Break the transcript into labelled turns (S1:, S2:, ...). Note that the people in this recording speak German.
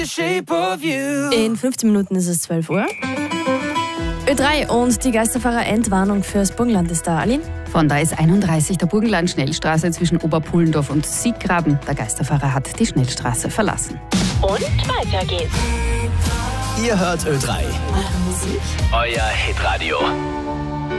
S1: In 15 Minuten ist es 12 Uhr. Ö3 und die Geisterfahrer Entwarnung fürs Burgenland ist da. Aline?
S2: Von da ist 31 der Burgenland-Schnellstraße zwischen Oberpullendorf und Sieggraben. Der Geisterfahrer hat die Schnellstraße verlassen.
S3: Und weiter geht's.
S4: Ihr hört Ö3.
S3: Eure Musik.
S4: Euer Hitradio.